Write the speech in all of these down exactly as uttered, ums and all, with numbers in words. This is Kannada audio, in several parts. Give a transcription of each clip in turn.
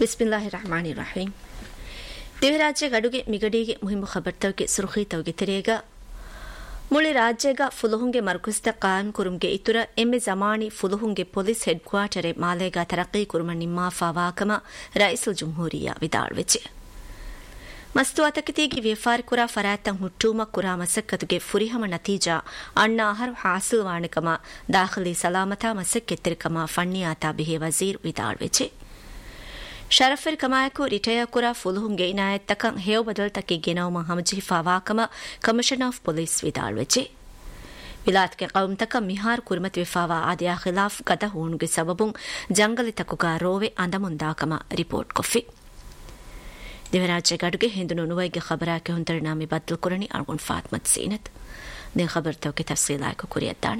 ಬಿಸ್ಮಿಲ್ಲಾಹಿರ್ರಹಮಾನಿರ್ರಹೀಂ. ದಿವ್ಯ ರಾಜ್ಯ ಗಡುಗೆ ಮಿಗಡಿಗೆ ಮುಹಿಮ ಖಬರ್ತವಗೆ ಸುರುಖಿ ತವಗೆ ತೆರೆಗ ಮುಳಿ ರಾಜ್ಯಗ ಫುಲುಹುಂಗೆ ಮರ್ಕುಸ್ತ ಕಾಯಂ ಕುರುಂಗೆ ಇತುರ ಎಮ್ಮೆ ಜಮಾನಿ ಫುಲುಹುಂಗೆ ಪೊಲೀಸ್ ಹೆಡ್ ಕ್ವಾರ್ಟರೆ ಮಾಲೆಗ ತರಕ್ಕಿ ಕುರುಮ ನಿಮ್ಮಾ ಫಾವಾಕಮ ರೈಸುಲ್ ಜುಮ್ಹೂರಿಯಾ ವಿದಾಳ್ವೆಚೆ ಮಸ್ತು ಅತಕತಿಗೆ ವ್ಯಫಾರ್ ಕುರಾ ಫರಾತಂ ಹುಟ್ಟೂಮ ಕುರಾ ಮಸಕ್ಕತುಗೆ ಫುರಿಹಮ ನತೀಜಾ ಅಣ್ಣ ಆಹಾರ ಹಾಸಿಲ್ ವಾಣಿಕಮ ದಾಖಲಿ ಸಲಾಮತಾ ಮಸಕ್ಕೆತ್ತಿರಿಕಮ ಫಣ್ಣಿಯಾತಾ ಬಿಹೆ ವಜೀರ್ ವಿದಾಳ್ವೆಚೆ ಶರಫರ್ ಕಮಾಯಕು ರಿಟೈರ್ ಕುರಾ ಫುಲುಹುಂಗೆ ಇನಾಯತ್ ತಕಂ ಹೇವ್ ಬದಲ್ ತಕ್ಕೆ ಗೆನೌಮ ಹಮಜಿ ಫಾವಾಕಮ ಕಮಿಷನ್ ಆಫ್ ಪೊಲೀಸ್ ವಿದಾಳ್ವೆಚೆ ವಿಲಾತ್ಗೆ ಕೌಮ್ ತಕ ಮಿಹಾರ್ ಕುರ್ಮತ್ ವಿಫಾವಾ ಆದಿಯಾ ಖಿಲಾಫ್ ಗದ ಹೂಣುಗೆ ಸಬಬುಂ ಜಂಗಲಿ ತಕುಗಾ ರೋವೆ ಅಂದಮುಂದಾಕಮ ರಿಪೋರ್ಟ್ ಕೊಫಿ ದಿವರಾಜ್ಯ ಗಡುಗೆ ಹಿಂದು ನುನುವೈಗೆ ಖಬರಾಕೆ ಹುಂತರನಾಮಿ ಬದ್ದಲ್ ಕುರಣಿ ಅರ್ಗುನ್ ಫಾತ್ಮತ್ ಸೀನತ್ ದಿನ ಖಬರ್ ತವಕೆ ತಫ್ಸೀಲಾಯಕು ಕುರಿಯದ್ದಾಣ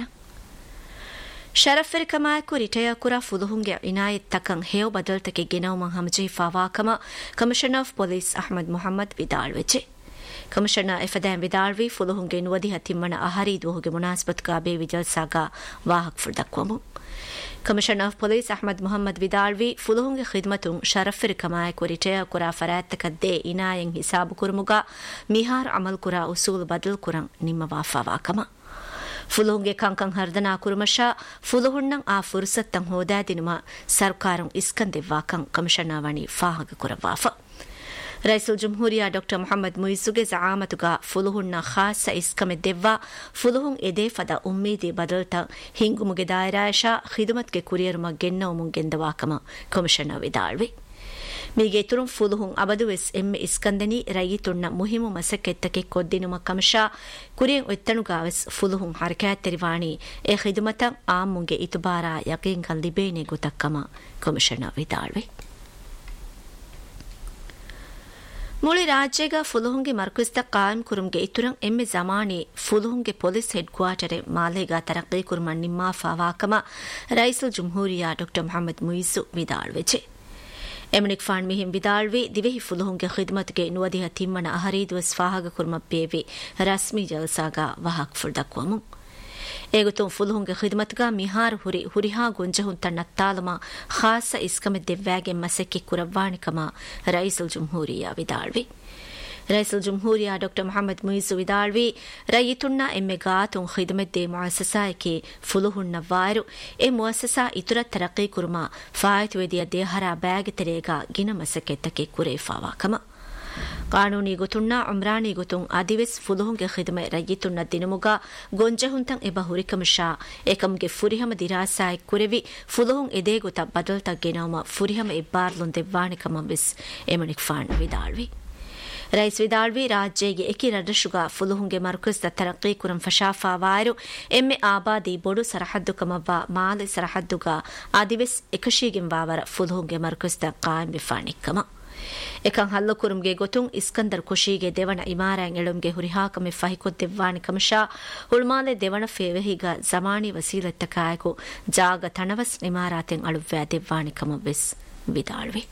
ಶರಫರ್ ಕಮಾಯಕು ರಿಟೈರ್ ಕುರಾ ಫುಲುಹುಂಗೆ ಇನಾಯತ್ ತಕಂ ಹೇವ್ ಬದಲ್ ತಕೆ ಗೆನೌಮ ಹಮಜಿ ಫಾವಾಕಮ commission of police Ahmed Mohammed ವಿದಾಳ್ವೆಚೆ commissioner ಎಫದಾಂ ವಿದಾಳ್ವಿ ಫುಲುಹುಂಗೆ ನುವದಿ ಹತಿಮ್ಮನ ಅಹರಿ ದುಹುಗೆ ಮುನಾಸ್ಬತ್ಗಾ ಬೇವಿ ಜಲ್ಸಾಗಾ ವಾಹಕ್ ಫುರ್ದಕ್ವಮು commissioner of police Ahmed Mohammed ವಿದಾಳ್ವಿ ಫುಲುಹುಂಗೆ ಖಿದ್ಮತುಂ ಶರಫರ್ ಕಮಾಯಕು retire ಕುರಾ ಫರಾತ್ತಕದ್ದೇ ಇನಾಯಂ ಹಿಸಾಬು ಕುರುಮುಗಾ ಮಿಹಾರ್ Amal ಕುರಾ ಉಸೂಲ್ ಬದಲ್ ಕುರಂ ನಿಮ್ಮ ವಾಫಾವಾಕಮ ಫುಲುಹುಂಗೆ ಕಂಕಂ ಹರ್ದನಾ ಕುರುಮಶಾ ಫುಲುಹುಣ್ಣಂ ಆ ಫುರ್ಸತ್ತಂ ಹೋದಾದಿನುಮ ಸರ್ಕಾರಂ ಇಸ್ಕಂದೆವ್ವಾಕಂ ಕಮಿಷನರ್ ವಣಿ ಫಾಹಗ ಕುರವಾಫ ರೈಸುಲ್ ಜುಮ್ಹೂರಿಯಾ ಡಾಕ್ಟರ್ ಮೊಹಮ್ಮದ್ ಮುಯಿಸುಗೆ ಜಆಮತುಗಾ ಫುಲುಹುಣ್ಣ ಖಾಸ ಇಸ್ಕಮೆ ದೆವ್ವಾ ಫುಲುಹುಂ ಎದೆ ಫದ ಉಮ್ಮೀದಿ ಬದಲ್ತ ಹಿಂಗುಮುಗೆ ದಾಯರಾಯಶಾ ಖಿದುಮತ್ಗೆ ಕುರಿಯರುಮ ಗೆನ್ನವುಮುಂ ಗೆಂದವಾಕಮ ಕಮಿಷನರ್ ವಿದಾಳ್ವಿ ಮೀಗೆ ತುರುಂ ಫುಲುಹುಂ ಅಬದುವೆಸ್ ಎಮ್ಮೆ ಇಸ್ಕಂದನಿ ರಯಿತುಣ್ಣ ಮುಹಿಮು ಮಸಕ್ಕೆತ್ತಕೆ ಕೊದ್ದಿನುಮ ಕಮಶಾ ಕುರಿಯಂ ಒತ್ತಣುಗಾವೆಸ್ ಫುಲುಹುಂ ಹರಕಾಯತ್ತೆರಿವಾಣಿ ಎ ಖಿದುಮತಂ ಆಮ್ಮುಂಗೆ ಇತುಬಾರ ಯಕೀನ್ಕನ್ ಲಿಬೇನೆ ಗುತಕ್ಕಮ ಕಮಿಷನರ್ ವಿದಾಳ್ವಿ ಮುಳಿ ರಾಜ್ಯಗ ಫುಲುಹುಂಗೆ ಮರ್ಕುಸ್ತ ಕಾಯಂ ಕುರುಂಗೆ ಇತುರಂ ಎಮ್ಮೆ Zamani ಫುಲುಹುಂಗೆ police head ಕ್ವಾರ್ಟರೆ ಮಾಲೆಗ ತರಕ್ಕಿ ಕುರುಮ ನಿಮ್ಮಾ ಫಾವಾಕಮ ರೈಸುಲ್ ಜುಮ್ಹೂರಿಯಾ doctor Mohammed ಮುಯಿಸು ವಿದಾಳ್ವೆಚೆ ಎಮನಿಕ್ ಫಾಣ್ ಮಿಹಿಂ ವಿದಾಳ್ವಿ ದಿವೆಹಿ ಫುಲುಹುಂಗೆ ಖಿದ್ಮತ್ಗೆ ನುವದಿಹ ತಿಮ್ಮನ ಅಹರೀದುವಸ್ ಫಾಹಗ ಕುರುಮ ಬೇವಿ ರಸ್ಮಿ ಜಲ್ಸಾಗ ವಾಹಕ್ ಫುರ್ದಕ್ವಮು ಏಗುತುಂ ಫುಲುಹುಂಗೆ ಖಿದ್ಮತ್ಗಾ ಮಿಹಾರ್ ಹುರಿ ಹುರಿಹಾ ಗುಂಜಹುಂ ತನ್ನತ್ತಾಲಮ ಖಾಸ ಇಸ್ಕಮೆ ದೆವ್ವಾಗೆ ಮಸಕ್ಕೆ ಕುರವ್ವಾಣಿಕಮ ರೈಸುಲ್ ಜುಮ್ಹೂರಿಯಾ ವಿದಾಳ್ವಿ ರೈಸುಲ್ ಜುಮ್ಹೂರಿಯಾ ಡಾಕ್ಟರ್ ಮೊಹಮ್ಮದ್ ಮುಯಿಸು ವಿದಾಳ್ವಿ ರಯಿತುಣ್ಣ ಎಮ್ಮೆ ಗಾತುಂ ಖಿದ್ಮದ್ದೆ ಮುಅಸ್ಸಸಾಯಕೆ ಫುಲುಹುಣ್ಣ ವಾರು ಎ ಮುಅಸ್ಸಸಾ ಇತುರ ತರಕ್ಕಿ ಕುರುಮ ಫಾಯತ್ ವೆದಿಯ ದೇಹರ ಬ್ಯಾಗ್ ತೆರೆಗ ಗಿನ ಮಸಕ್ಕೆತ್ತಕೆ ಕುರೇಫಾವಾಕಮ ಕಾನೂನಿ ಗೊತುಣ್ಣ ಉಮ್ರಾನಿ ಗೊತುಂ ಆದಿವೆಸ್ ಫುಲುಹುಂಗೆ ಖಿದ್ಮೆ ರಯಿತುಣ್ಣ ದಿನುಮುಗ ಗೊಂಜಹುಂತಂ ಎಬ ಹುರಿಕಮಶಾ ಏಕಂಗೆ ಫುರಿಹಮ ದಿರಾಸಾಯ್ ಕುರೆವಿ ಫುಲುಹುಂ ಎದೆ ಗೊತ ಬದಲ್ತ ಗೆನೌಮ ಫುರಿಹಮ ಇಬ್ಬಾರ್ಲುಂ ದೆವ್ವಾಣಿಕಮ ಬಿಸ್ ಎಮನಿಕ್ ಫಾಣ್ ವಿದಾಳ್ವಿ ರೈಸ್ ವಿದಾಳ್ವಿ ರಾಜ್ಯಗೆ ಎಕಿ ರಡ್ಡಶುಗ ಫುಲುಹುಂಗೆ ಮರ್ಕುಸ್ದ ತರಕ್ಕಿ ಕುರಂ ಫಶಾಫಾ ವಾರು ಎಮ್ಮೆ ಆಬಾದಿ ಬೊಡು ಸರಹದ್ದು ಕಮವ್ವ ಮಾಲೆ ಸರಹದ್ದುಗ ಆದಿವೆಸ್ ಎಕಶೀಗೆಂ ವಾವರ ಫುಲುಹುಂಗೆ ಮರ್ಕುಸ್ದ ಕಾಯಂ ವಿಫಾಣಿಕ್ಕಮ ಎಕಂ ಹಲ್ಲು ಕುರುಂಗೆ ಗೊತುಂ ಇಸ್ಕಂದರ್ ಖುಷಿಗೆ ದೇವಣ ಇಮಾರಾಂ ಎಳುಂಗೆ ಹುರಿಹಾಕಮೆ ಫಹಿಕೊತ್ ದೆವ್ವಾಣಿ ಕಮಶಾ ಹುಳ್ಮಾಲೆ ದೇವಣ ಫೇವೆಹಿಗ ಜಮಾನಿ ವಸೀಲತ್ತ ಕಾಯಕು ಜಾಗ ತಣವಸ್ ಇಮಾರಾತೆಂ ಅಳುವ್ಯಾ ದೆವ್ವಾಣಿ ಕಮ ಬೆಸ್ ವಿದಾಳ್ವಿ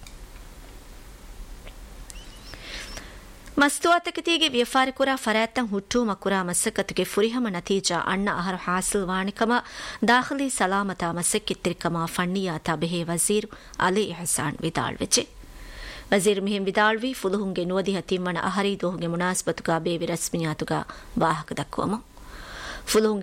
ಮಸ್ತುವಾತಕತಿಗೆ ವ್ಯಫಾರ ಕುರಾ ಫರಾತಂ ಹುಟ್ಟೂಮ ಕುರಾ ಮಸಕ್ಕತುಗೆ ಫುರಿಹಮ ನತೀಜಾ ಅಣ್ಣ ಆಹಾರ ಹಾಸಿಲ್ ವಾಣಿಕಮ ದಾಖಲಿ ಸಲಾಮತಾ ಮಸಕ್ಕಿತ್ತಿರಿಕಮ ಫಣ್ಣಿಯಾತಾ ಬೆಹೆ ವಜೀರ್ ಅಲಿ ಇಹ್ಸಾನ್ ವಿದಾಳ್ವೆಚೆ ವಜೀರ್ ಮಿಹಿಂ ವಿದಾಳ್ವಿ ಫುಲುಹುಂಗೆ ನುವದಿಹ ತಿಮ್ಮನ ಅಹರಿ ದೋಹುಗೆ ಮುನಾಸ್ಬತುಗಾ ಬೇವಿ ರಸ್ಮಿಯಾತುಗಾ ವಾಹಕ ದಕ್ವಮ ಫುಲುಹುಂಗೆ